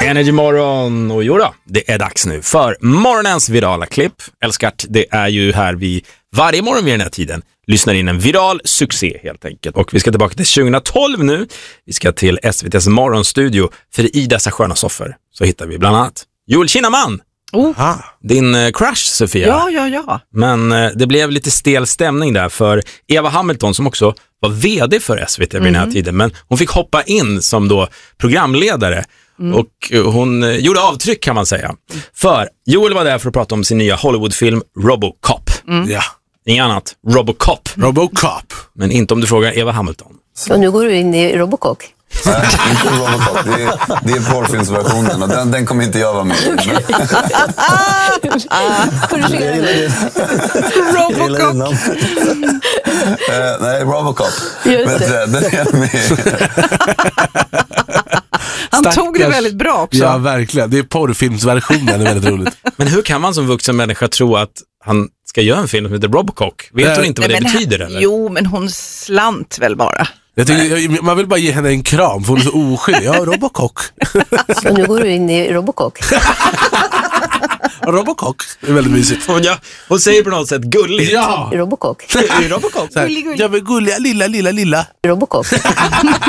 Energy Morgon. Och jo då, det är dags nu för morgonens virala klipp. Älskart, det är ju här vi varje morgon vid den här tiden lyssnar in en viral succé helt enkelt. Och vi ska tillbaka till 2012 nu. Vi ska till SVT:s morgonstudio. För i dessa sköna soffor så hittar vi bland annat Joel Kinnaman. Din crush, Sofia. Ja. Men det blev lite stel stämning där för Eva Hamilton som också var vd för SVT vid den här tiden. Men hon fick hoppa in som då programledare. Och hon gjorde avtryck kan man säga. För Joel var där för att prata om sin nya Hollywoodfilm Robocop. Ja. Inget annat, Robocop. Robocop. Men inte om du frågar Eva Hamilton. Och nu går du in i Robocop. Nej, inte Robocop. Det är porrfilmsversionen och den kommer inte jag vara med i. Robocop. Nej, Robocop. Just det. Den är jag med i. Han tog det väldigt bra också. Ja, verkligen. Det är porrfilmsversionen, det är väldigt roligt. Men hur kan man som vuxen människa tro att han ska göra en film som heter Robocop? Vet hon inte vad det betyder eller? Jo, men hon slant väl bara. Jag tycker, man vill bara ge henne en kram för hon är så oskyldig. Ja, Robocop. Och nu går du in i Robocop. Robocop. Det är väldigt mysigt. Hon säger på något sätt gulligt. Ja. Robocop. Robocop. Så här, jag vill gulliga, lilla. Robocop.